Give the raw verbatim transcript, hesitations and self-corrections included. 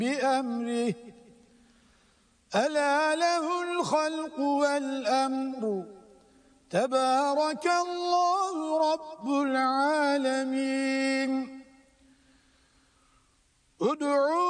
بأمره ألا له الخلق والأمر تبارك الله رب العالمين. ادعوا